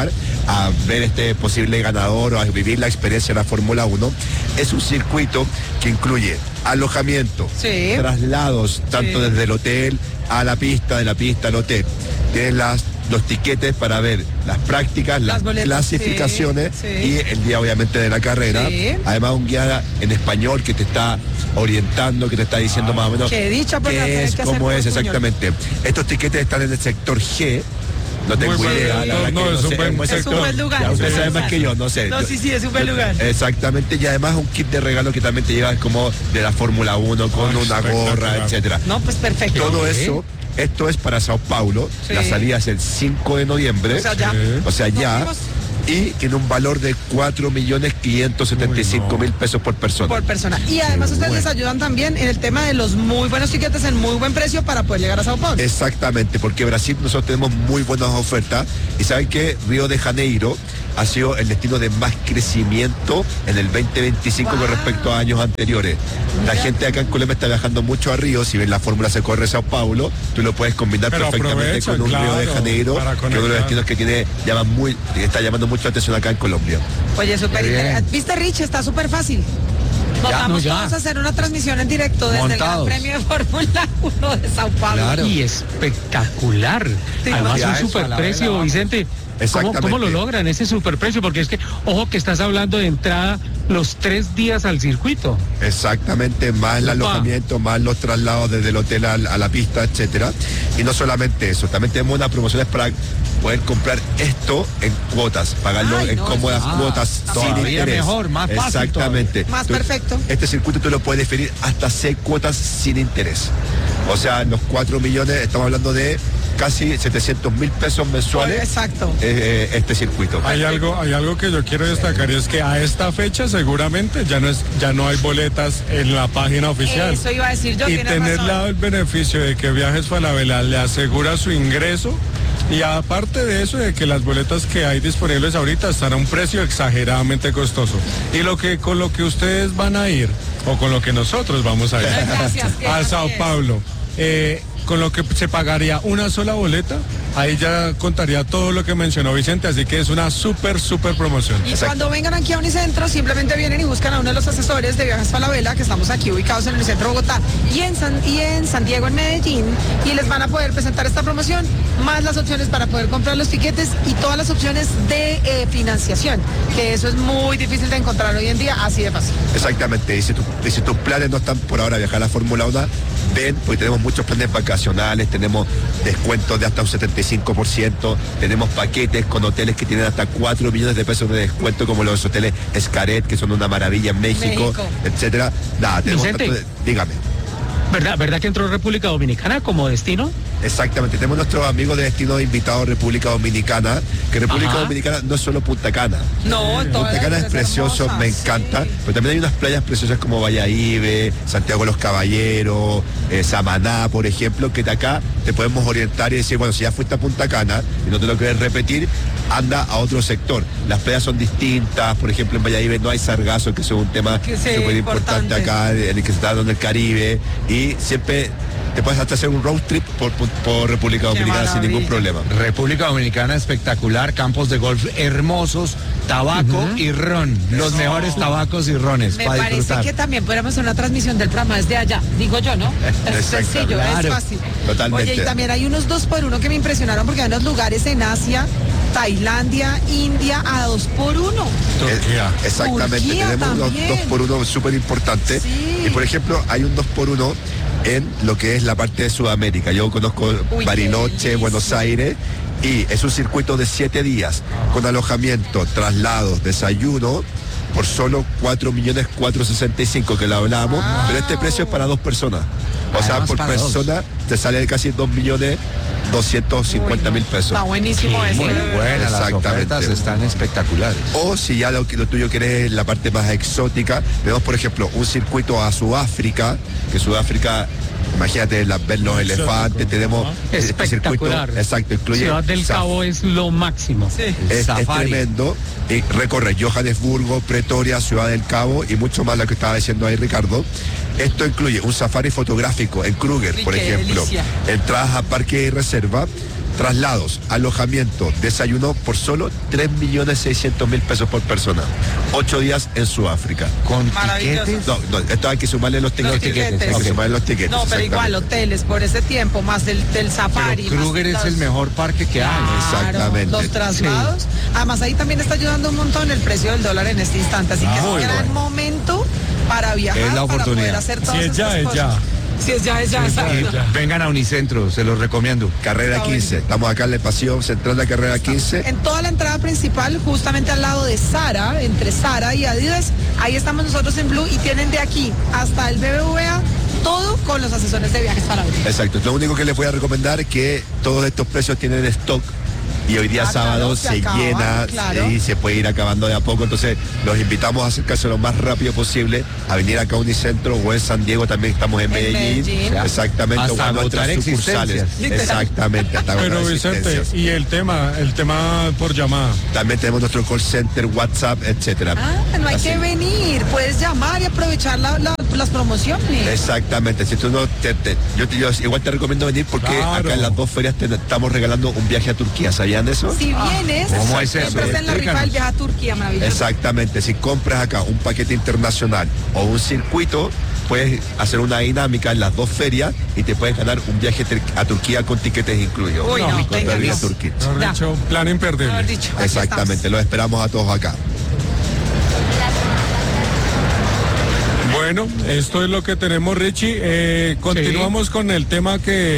a ver este posible ganador o a vivir la experiencia de la Fórmula 1. Es un circuito que incluye alojamiento, traslados, tanto desde el hotel a la pista, de la pista al hotel. Tienes los tiquetes para ver las prácticas, las boletas, clasificaciones y el día obviamente de la carrera. Además un guía en español que te está orientando, que te está diciendo más o menos qué es, cómo es exactamente. Estos tiquetes están en el sector G. No tengo idea. Es un buen lugar. Ya usted sabe más que yo, no sé. No, sí, es un buen lugar. Exactamente, y además un kit de regalo que también te lleva como de la Fórmula 1 con una gorra, etcétera. No, pues perfecto. Todo eso. Esto es para Sao Paulo, la salida es el 5 de noviembre, o sea ya, y tiene un valor de 4.575.000 pesos por persona. Por persona. Y además ustedes les ayudan también en el tema de los muy buenos tiquetes en muy buen precio para poder llegar a Sao Paulo. Exactamente, porque Brasil nosotros tenemos muy buenas ofertas y saben que Río de Janeiro ha sido el destino de más crecimiento en el 2025 con respecto a años anteriores. La gente acá en Colombia está viajando mucho a Río, si ven la fórmula se corre Sao Paulo, tú lo puedes combinar perfectamente con un Río de Janeiro, que es uno de los destinos que está llamando mucho la atención acá en Colombia. Oye, súper interesante. ¿Viste, Rich? Está súper fácil. Vamos a hacer una transmisión en directo desde el Gran Premio de Fórmula 1 de Sao Paulo. Claro. Y espectacular. Además un superprecio, Vicente. ¿Cómo lo logran ese superprecio? Porque es que, ojo que estás hablando de entrada los 3 días al circuito. Exactamente, más el alojamiento, más los traslados desde el hotel a la pista, etcétera. Y no solamente eso, también tenemos unas promociones para poder comprar esto en cuotas, pagarlo en cómodas cuotas sin interés. Mejor, más fácil. Exactamente. Más perfecto. Este circuito tú lo puedes definir hasta 6 cuotas sin interés. O sea, los 4 millones, estamos hablando de casi 700.000 pesos mensuales. Exacto. Este circuito. Hay algo que yo quiero destacar y es que a esta fecha seguramente ya no hay boletas en la página oficial. Eso iba a decir yo. Y tener el beneficio de que Viajes Falabella le asegura su ingreso. Y aparte de eso, de que las boletas que hay disponibles ahorita están a un precio exageradamente costoso. Y con lo que ustedes van a ir, o con lo que nosotros vamos a ir a Sao Paulo, con lo que se pagaría una sola boleta, ahí ya contaría todo lo que mencionó Vicente, así que es una súper promoción. Y cuando vengan aquí a Unicentro, simplemente vienen y buscan a uno de los asesores de Viajes Falabella, que estamos aquí ubicados en Unicentro Bogotá y en San Diego, en Medellín, y les van a poder presentar esta promoción, más las opciones para poder comprar los tiquetes y todas las opciones de financiación, que eso es muy difícil de encontrar hoy en día, así de fácil. Exactamente, y si tus planes no están por ahora viajar a la Fórmula 1, ven, porque tenemos muchos planes vacacionales, tenemos descuentos de hasta un 75%, tenemos paquetes con hoteles que tienen hasta 4 millones de pesos de descuento, como los hoteles Xcaret, que son una maravilla en México. Etcétera. Nada, tenemos dígame. ¿Verdad que entró República Dominicana como destino? Exactamente, tenemos nuestros amigos de destino invitados a República Dominicana, que República Dominicana no es solo Punta Cana. No, Punta Cana es precioso, me encanta, pero también hay unas playas preciosas como Valladolid, Santiago de los Caballeros, Samaná, por ejemplo, que de acá te podemos orientar y decir, bueno, si ya fuiste a Punta Cana y no te lo quieres repetir, anda a otro sector. Las playas son distintas, por ejemplo, en Valladolid no hay sargazo, que es un tema súper importante acá, en el que se está dando el Caribe, y siempre te puedes hasta hacer un road trip por República Dominicana sin ningún problema. República Dominicana espectacular, campos de golf hermosos, tabaco y ron, los mejores tabacos y rones. Me parece que también podríamos hacer una transmisión del programa desde allá, digo yo, ¿no? Es sencillo, es fácil. Totalmente. Oye, y también hay unos 2x1 que me impresionaron porque hay unos lugares en Asia, Tailandia, India a 2x1. Turquía. Exactamente, Turquía tenemos unos 2x1 súper importantes. Sí. Y por ejemplo, hay un 2x1 en lo que es la parte de Sudamérica. Yo conozco Bariloche, Buenos Aires, y es un circuito de 7 días con alojamiento, traslados, desayuno, por solo 4.465.000 que lo hablamos, pero este precio es para 2 personas. O sea, por persona te sale casi 2.250.000 pesos. Está buenísimo eso. Muy buena, las ofertas están espectaculares. O si ya lo tuyo querés la parte más exótica, tenemos por ejemplo un circuito a Sudáfrica, que Sudáfrica, imagínate ver los elefantes, tenemos este circuito, exacto, incluye Ciudad del Cabo es lo máximo. Sí. Es tremendo, y recorre Johannesburgo, Pretoria, Ciudad del Cabo y mucho más, lo que estaba diciendo ahí Ricardo. Esto incluye un safari fotográfico en Kruger, por ejemplo, entradas a parque y reserva, traslados, alojamiento, desayuno por solo 3.600.000 pesos por persona. 8 días en Sudáfrica. ¿Con tiquetes? No, esto hay que sumarle los tiquetes. Hay que sumarle los tiquetes. No, pero igual, hoteles por ese tiempo, más del safari. Pero Kruger es el mejor parque que hay. Exactamente. Los traslados. Sí. Además, ahí también está ayudando un montón el precio del dólar en este instante. Así que es un gran momento para viajar, es la oportunidad. Para poder hacer todas estas cosas. Si es ya, exacto. Vengan a Unicentro, se los recomiendo. Carrera 15. Estamos acá en la Pasión Central de Carrera 15. En toda la entrada principal, justamente al lado de Zara, entre Zara y Adidas, ahí estamos nosotros en Blue y tienen de aquí hasta el BBVA todo con los asesores de viajes para abrir. Exacto. Lo único que les voy a recomendar es que todos estos precios tienen stock. Y hoy día sábado se llena y se puede ir acabando de a poco. Entonces los invitamos a acercarse lo más rápido posible a venir acá a Unicentro o en San Diego, también estamos en Medellín. Exactamente, hasta o a nuestras sucursales. Exactamente. Pero Vicente, y el tema por llamada. También tenemos nuestro call center, WhatsApp, etcétera. No hay que venir, puedes llamar y aprovechar las promociones. Exactamente. Si tú no yo igual te recomiendo venir porque acá en las dos ferias te estamos regalando un viaje a Turquía. ¿Sabían de eso? Si vienes, ¿cómo es eso? en la rifa del viaje a Turquía, maravilloso. Exactamente. Si compras acá un paquete internacional o un circuito, puedes hacer una dinámica en las dos ferias y te puedes ganar un viaje a Turquía con tiquetes incluidos. Uy, no, venga, Turquía. Dicho, plan imperdible. Dicho, exactamente. Los esperamos a todos acá. Bueno, esto es lo que tenemos, Richie. Continuamos con el tema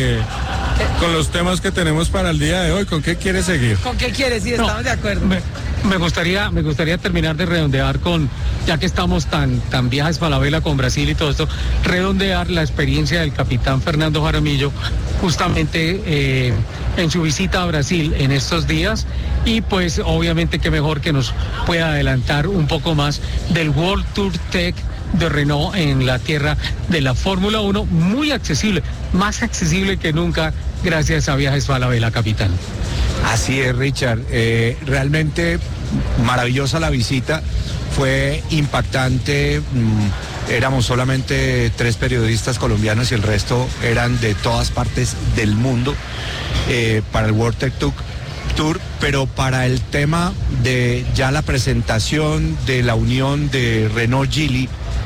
con los temas que tenemos para el día de hoy. ¿Con qué quieres seguir? ¿Con qué quieres? Sí, estamos de acuerdo. Me gustaría terminar de redondear ya que estamos tan viajes para la vela con Brasil y todo esto, redondear la experiencia del capitán Fernando Jaramillo justamente en su visita a Brasil en estos días, y pues obviamente que mejor que nos pueda adelantar un poco más del World Tour Tech de Renault en la tierra de la Fórmula 1, muy accesible, más accesible que nunca gracias a Viajes Falabella, capitán. Así es, Richard. Realmente maravillosa la visita, fue impactante. Éramos solamente 3 periodistas colombianos y el resto eran de todas partes del mundo para el World Tech Tour, pero para el tema de ya la presentación de la unión de Renault Geely,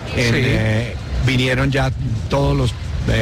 vinieron ya todos los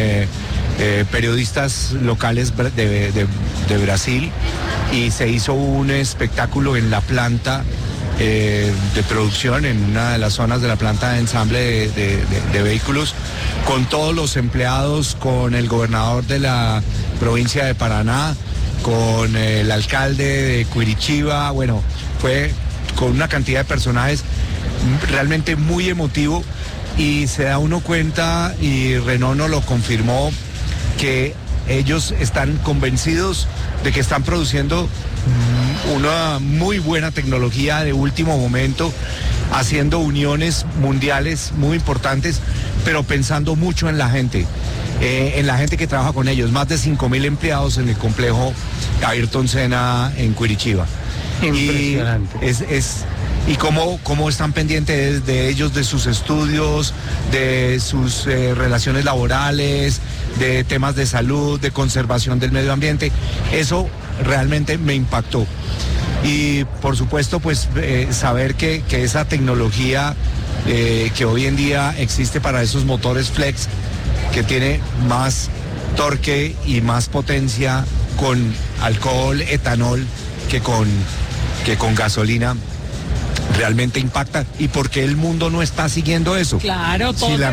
periodistas locales de Brasil y se hizo un espectáculo en la planta de producción, en una de las zonas de la planta de ensamble de vehículos, con todos los empleados, con el gobernador de la provincia de Paraná, con el alcalde de Curitiba. Bueno, fue con una cantidad de personajes realmente muy emotivo, y se da uno cuenta, y Renault nos lo confirmó, que ellos están convencidos de que están produciendo una muy buena tecnología de último momento, haciendo uniones mundiales muy importantes, pero pensando mucho en la gente que trabaja con ellos. Más de 5.000 empleados en el complejo Ayrton Senna en Curitiba. Impresionante. Y cómo están pendientes de ellos, de sus estudios, de sus relaciones laborales, de temas de salud, de conservación del medio ambiente. Eso realmente me impactó. Y por supuesto, pues saber que esa tecnología que hoy en día existe para esos motores flex, que tiene más torque y más potencia con alcohol, etanol, que con gasolina, realmente impacta. ¿Y por qué el mundo no está siguiendo eso? Claro, todos si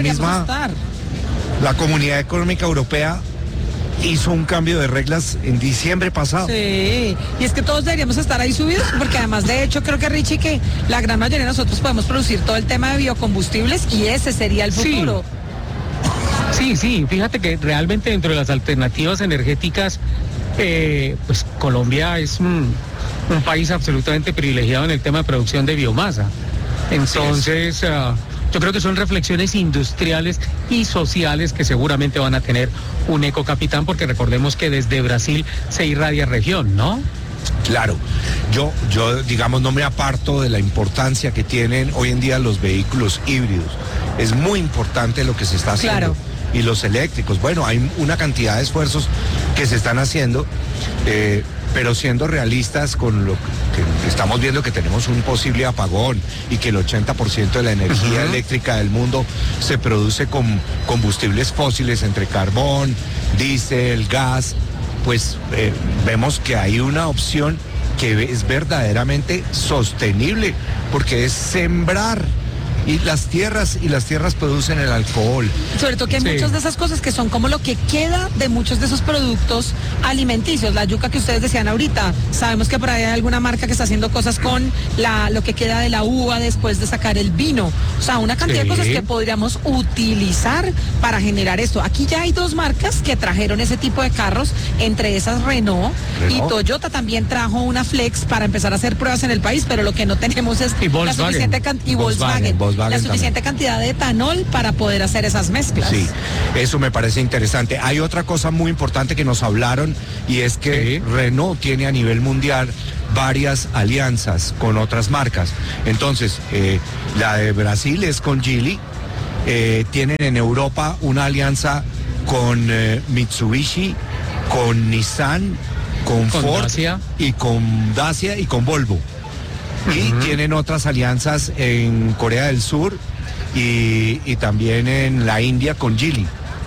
la Comunidad Económica Europea hizo un cambio de reglas en diciembre pasado. Sí, y es que todos deberíamos estar ahí subidos, porque además de hecho creo que, Richie, que la gran mayoría de nosotros podemos producir todo el tema de biocombustibles y ese sería el futuro. Sí, fíjate que realmente dentro de las alternativas energéticas, pues Colombia es un país absolutamente privilegiado en el tema de producción de biomasa. Entonces, yo creo que son reflexiones industriales y sociales que seguramente van a tener un eco, capitán, porque recordemos que desde Brasil se irradia región, ¿no? Claro, yo digamos no me aparto de la importancia que tienen hoy en día los vehículos híbridos. Es muy importante lo que se está haciendo. Claro. y los eléctricos. Bueno, hay una cantidad de esfuerzos que se están haciendo, pero siendo realistas con lo que estamos viendo, que tenemos un posible apagón y que el 80% de la energía eléctrica del mundo se produce con combustibles fósiles, entre carbón, diésel, gas, pues vemos que hay una opción que es verdaderamente sostenible, porque es sembrar. Y las tierras producen el alcohol. Sobre todo que hay muchas de esas cosas que son como lo que queda de muchos de esos productos alimenticios. La yuca que ustedes decían ahorita, sabemos que por ahí hay alguna marca que está haciendo cosas con lo que queda de la uva después de sacar el vino. O sea, una cantidad de cosas que podríamos utilizar para generar esto. Aquí ya hay 2 marcas que trajeron ese tipo de carros, entre esas Renault y Toyota también trajo una Flex para empezar a hacer pruebas en el país, pero lo que no tenemos es la suficiente cantidad, y Volkswagen, la suficiente cantidad de etanol para poder hacer esas mezclas. Sí, eso me parece interesante. Hay otra cosa muy importante que nos hablaron, y es que Renault tiene a nivel mundial varias alianzas con otras marcas. Entonces, la de Brasil es con Geely, tienen en Europa una alianza con Mitsubishi, con Nissan, con Ford Dacia. Y con Dacia y con Volvo. Y tienen otras alianzas en Corea del Sur y también en la India con Geely,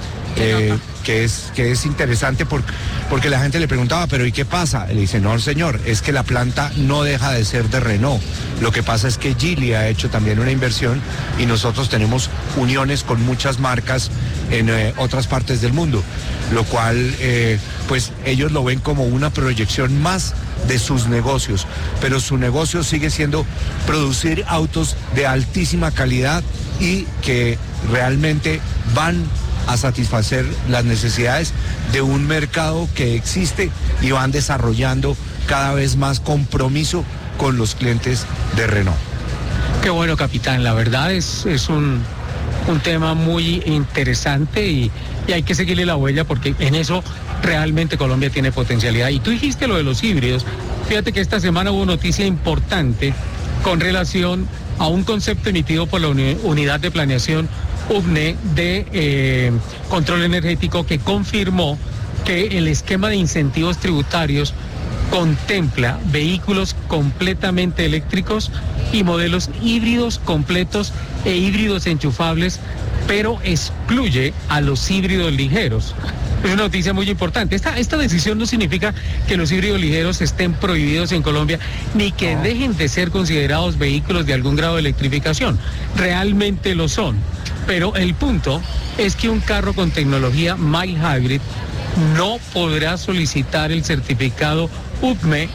que es interesante porque la gente le preguntaba, pero ¿y qué pasa? Le dice, no señor, es que la planta no deja de ser de Renault. Lo que pasa es que Geely ha hecho también una inversión y nosotros tenemos uniones con muchas marcas en otras partes del mundo, lo cual pues ellos lo ven como una proyección más de sus negocios, pero su negocio sigue siendo producir autos de altísima calidad y que realmente van a satisfacer las necesidades de un mercado que existe, y van desarrollando cada vez más compromiso con los clientes de Renault. Qué bueno, capitán, la verdad es un tema muy interesante y hay que seguirle la huella, porque en eso realmente Colombia tiene potencialidad. Y tú dijiste lo de los híbridos. Fíjate que esta semana hubo noticia importante con relación a un concepto emitido por la Unidad de Planeación UPNE de Control Energético, que confirmó que el esquema de incentivos tributarios contempla vehículos completamente eléctricos y modelos híbridos completos e híbridos enchufables, pero excluye a los híbridos ligeros. Es una noticia muy importante. Esta decisión no significa que los híbridos ligeros estén prohibidos en Colombia, ni que dejen de ser considerados vehículos de algún grado de electrificación. Realmente lo son. Pero el punto es que un carro con tecnología mild hybrid no podrá solicitar el certificado UPME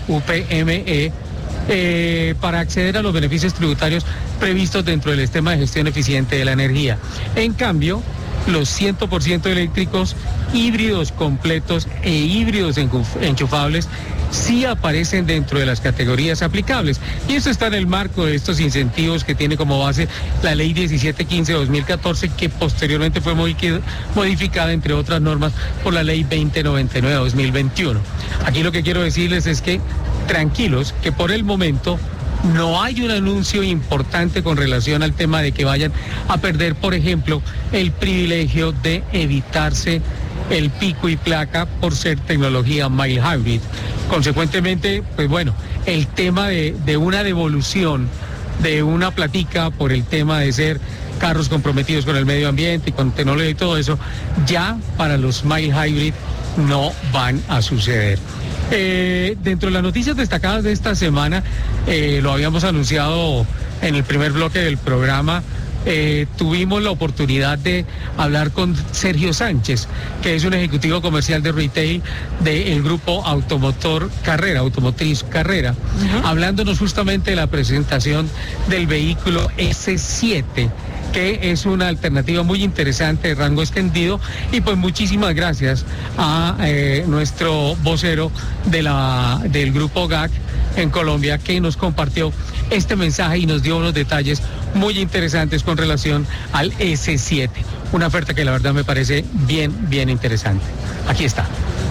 para acceder a los beneficios tributarios previstos dentro del esquema de gestión eficiente de la energía. En cambio, los 100% eléctricos, híbridos completos e híbridos enchufables sí aparecen dentro de las categorías aplicables. Y eso está en el marco de estos incentivos que tiene como base la Ley 1715-2014, que posteriormente fue modificada, entre otras normas, por la Ley 2099-2021. Aquí lo que quiero decirles es que tranquilos, que por el momento no hay un anuncio importante con relación al tema de que vayan a perder, por ejemplo, el privilegio de evitarse el pico y placa por ser tecnología mild hybrid. Consecuentemente, pues bueno, el tema de una devolución de una platica por el tema de ser carros comprometidos con el medio ambiente y con tecnología y todo eso, ya para los mild hybrid no van a suceder. Dentro de las noticias destacadas de esta semana, lo habíamos anunciado en el primer bloque del programa, tuvimos la oportunidad de hablar con Sergio Sánchez, que es un ejecutivo comercial de retail del grupo Automotriz Carrera, hablándonos justamente de la presentación del vehículo S7, que es una alternativa muy interesante de rango extendido. Y pues muchísimas gracias a nuestro vocero del grupo GAC en Colombia, que nos compartió este mensaje y nos dio unos detalles muy interesantes con relación al S7, una oferta que la verdad me parece bien interesante. Aquí está.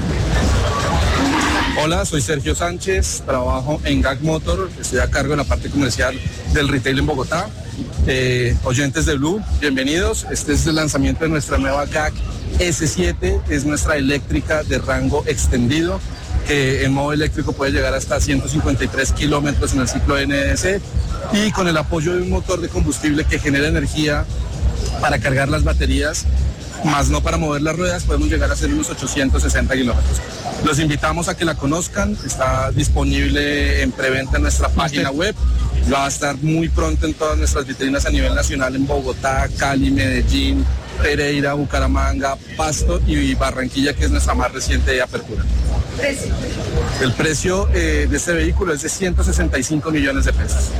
Hola, soy Sergio Sánchez, trabajo en GAC Motor, estoy a cargo de la parte comercial del retail en Bogotá. Oyentes de Blue, bienvenidos. Este es el lanzamiento de nuestra nueva GAC S7, es nuestra eléctrica de rango extendido, que en modo eléctrico puede llegar hasta 153 kilómetros en el ciclo NDC, y con el apoyo de un motor de combustible que genera energía para cargar las baterías, más no para mover las ruedas, podemos llegar a hacer unos 860 kilómetros. Los invitamos a que la conozcan, está disponible en preventa en nuestra página web, va a estar muy pronto en todas nuestras vitrinas a nivel nacional en Bogotá, Cali, Medellín, Pereira, Bucaramanga, Pasto y Barranquilla, que es nuestra más reciente apertura. ¿Precio? El precio de este vehículo es de 165 millones de pesos.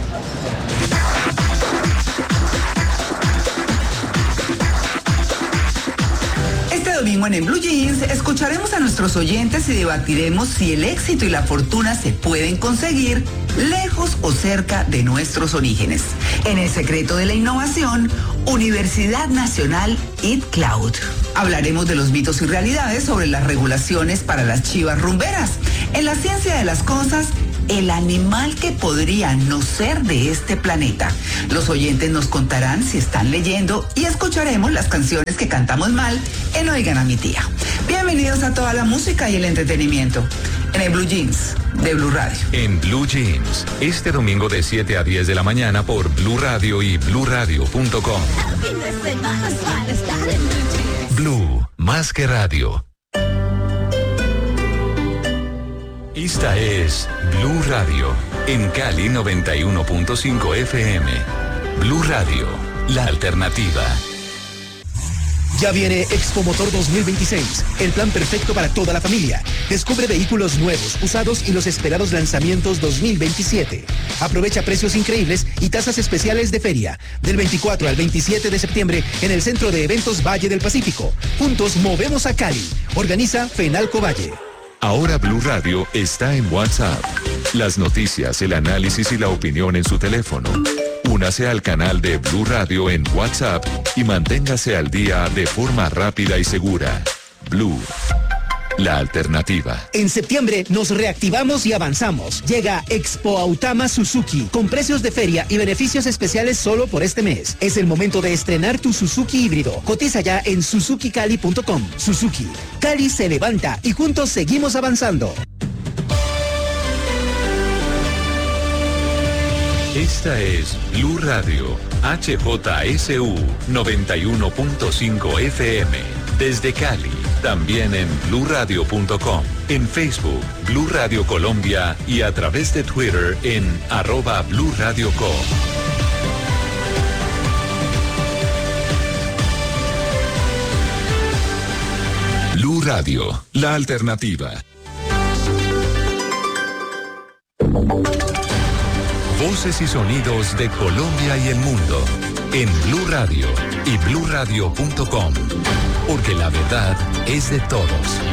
Domingo en Blue Jeans escucharemos a nuestros oyentes y debatiremos si el éxito y la fortuna se pueden conseguir lejos o cerca de nuestros orígenes. En el secreto de la innovación, Universidad Nacional IT Cloud. Hablaremos de los mitos y realidades sobre las regulaciones para las chivas rumberas. En la ciencia de las cosas, el animal que podría no ser de este planeta. Los oyentes nos contarán si están leyendo y escucharemos las canciones que cantamos mal en Oigan a mi tía. Bienvenidos a toda la música y el entretenimiento en el Blue Jeans de Blue Radio. En Blue Jeans, este domingo de 7 a 10 de la mañana por Blue Radio y bluradio.com. Blue, más que radio. Esta es Blue Radio, en Cali 91.5 FM. Blue Radio, la alternativa. Ya viene Expo Motor 2026, el plan perfecto para toda la familia. Descubre vehículos nuevos, usados y los esperados lanzamientos 2027. Aprovecha precios increíbles y tasas especiales de feria. Del 24 al 27 de septiembre en el Centro de Eventos Valle del Pacífico. Juntos movemos a Cali. Organiza Fenalco Valle. Ahora Blue Radio está en WhatsApp. Las noticias, el análisis y la opinión en su teléfono. Únase al canal de Blue Radio en WhatsApp y manténgase al día de forma rápida y segura. Blue, la alternativa. En septiembre nos reactivamos y avanzamos. Llega Expo Autama Suzuki con precios de feria y beneficios especiales solo por este mes. Es el momento de estrenar tu Suzuki híbrido. Cotiza ya en suzukicali.com. Suzuki, Cali se levanta y juntos seguimos avanzando. Esta es Blue Radio, HJSU 91.5 FM. Desde Cali, también en bluradio.com, en Facebook, Blue Radio Colombia y a través de Twitter en @BlueRadioCo. Blue Radio, la alternativa. Voces y sonidos de Colombia y el mundo en Blue Radio y bluradio.com, porque la verdad es de todos.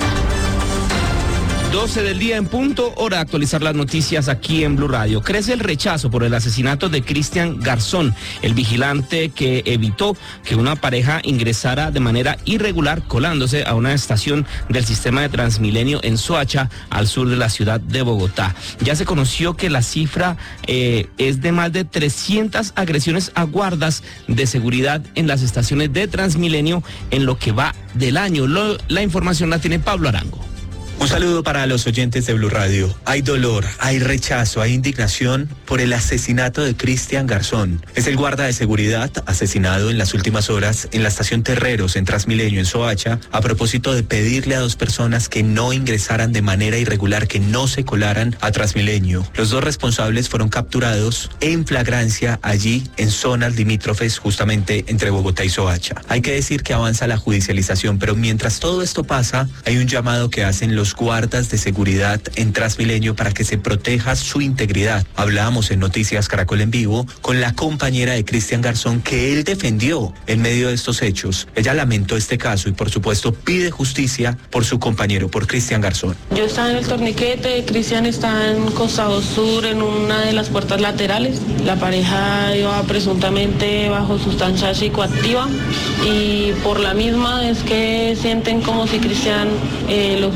12 del día en punto, hora de actualizar las noticias aquí en Blue Radio. Crece el rechazo por el asesinato de Cristian Garzón, el vigilante que evitó que una pareja ingresara de manera irregular colándose a una estación del sistema de Transmilenio en Soacha, al sur de la ciudad de Bogotá. Ya se conoció que la cifra es de más de 300 agresiones a guardas de seguridad en las estaciones de Transmilenio en lo que va del año. La información la tiene Pablo Arango. Un saludo para los oyentes de Blue Radio. Hay dolor, hay rechazo, hay indignación por el asesinato de Cristian Garzón. Es el guarda de seguridad asesinado en las últimas horas en la estación Terreros en Transmilenio en Soacha a propósito de pedirle a dos personas que no ingresaran de manera irregular, que no se colaran a Transmilenio. Los dos responsables fueron capturados en flagrancia allí en zonas limítrofes justamente entre Bogotá y Soacha. Hay que decir que avanza la judicialización, pero mientras todo esto pasa, hay un llamado que hacen los guardas de seguridad en Transmilenio para que se proteja su integridad. Hablábamos en Noticias Caracol en Vivo con la compañera de Cristian Garzón que él defendió en medio de estos hechos. Ella lamentó este caso y por supuesto pide justicia por su compañero, por Cristian Garzón. Yo estaba en el torniquete, Cristian está en costado sur en una de las puertas laterales. La pareja iba presuntamente bajo sustancia psicoactiva y por la misma es que sienten como si Cristian los hubiera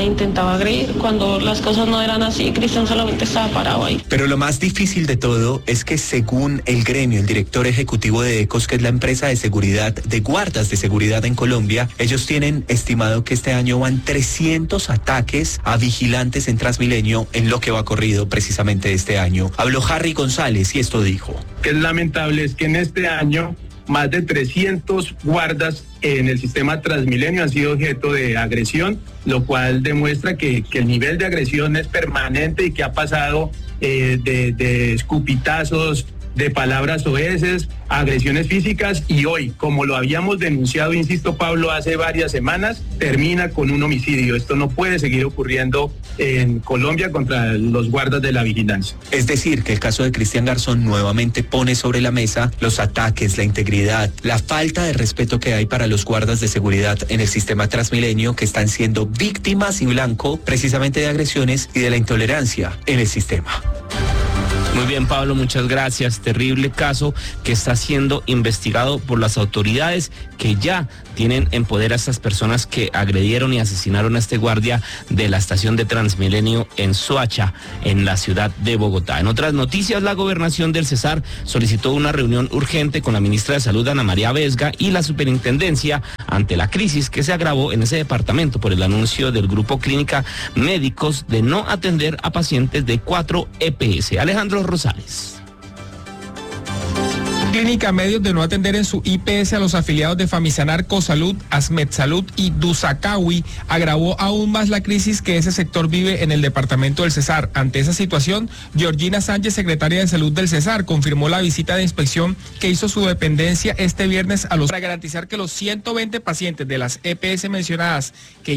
intentaba agredir. Cuando las cosas no eran así, Cristian solamente estaba parado ahí. Pero lo más difícil de todo es que según el gremio, el director ejecutivo de ECOS, que es la empresa de seguridad, de guardas de seguridad en Colombia, ellos tienen estimado que este año van 300 ataques a vigilantes en Transmilenio en lo que va corrido precisamente este año. Habló Harry González y esto dijo. Que es lamentable es que en este año más de 300 guardas en el sistema Transmilenio han sido objeto de agresión, lo cual demuestra que el nivel de agresión es permanente y que ha pasado de escupitazos, de palabras soeces, agresiones físicas, y hoy, como lo habíamos denunciado, insisto, Pablo, hace varias semanas, termina con un homicidio. Esto no puede seguir ocurriendo en Colombia contra los guardas de la vigilancia. Es decir, que el caso de Cristian Garzón nuevamente pone sobre la mesa los ataques, la integridad, la falta de respeto que hay para los guardas de seguridad en el sistema Transmilenio, que están siendo víctimas y blanco precisamente de agresiones y de la intolerancia en el sistema. Muy bien, Pablo, muchas gracias. Terrible caso que está siendo investigado por las autoridades que ya tienen en poder a estas personas que agredieron y asesinaron a este guardia de la estación de Transmilenio en Soacha, en la ciudad de Bogotá. En otras noticias, la gobernación del Cesar solicitó una reunión urgente con la ministra de Salud, Ana María Vesga, y la superintendencia ante la crisis que se agravó en ese departamento por el anuncio del Grupo Clínica Médicos de no atender a pacientes de 4 EPS. Alejandro Rosales. Clínica Medios de no atender en su IPS a los afiliados de Famisanar, Cosalud, Asmedsalud y Dusacawi agravó aún más la crisis que ese sector vive en el departamento del Cesar. Ante esa situación, Georgina Sánchez, secretaria de Salud del Cesar, confirmó la visita de inspección que hizo su dependencia este viernes para garantizar que los 120 pacientes de las EPS mencionadas que